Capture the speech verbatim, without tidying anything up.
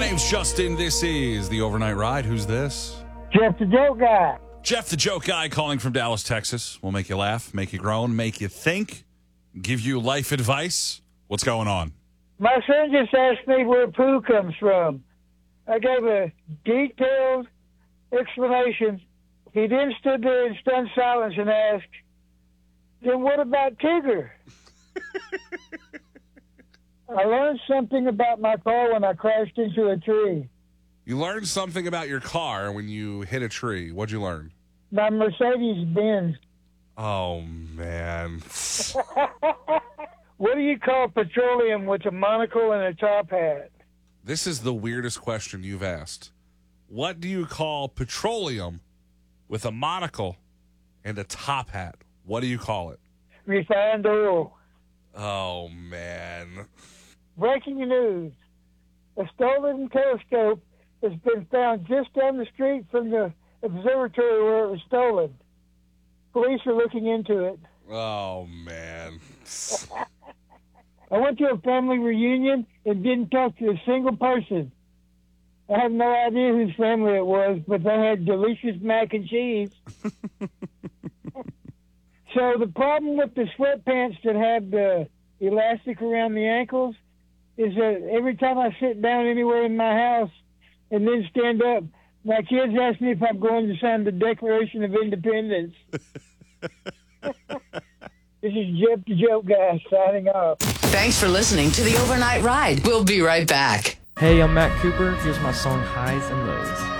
name's Justin. This is the Overnight Ride. Who's this? Jeff the Joke Guy. Jeff the Joke Guy calling from Dallas, Texas. We'll make you laugh, make you groan, make you think, give you life advice. What's going on? My son just asked me where poo comes from. I gave a detailed explanation. He then stood there in stunned silence and asked, then what about Tigger? I learned something about my car when I crashed into a tree. You learned something about your car when you hit a tree. What'd you learn? My Mercedes-Benz. Oh, man. What do you call petroleum with a monocle and a top hat? This is the weirdest question you've asked. What do you call petroleum with a monocle and a top hat? What do you call it? Refined oil. Oh, man. Breaking news. A stolen telescope has been found just down the street from the observatory where it was stolen. Police are looking into it. Oh, man. I went to a family reunion and didn't talk to a single person. I have no idea whose family it was, but they had delicious mac and cheese. So the problem with the sweatpants that have the elastic around the ankles is that every time I sit down anywhere in my house and then stand up, my kids ask me if I'm going to sign the Declaration of Independence. This is Jeff the Joke Guy signing off. Thanks for listening to the Overnight Ride. We'll be right back. Hey, I'm Matt Cooper. Here's my song Highs and Lows.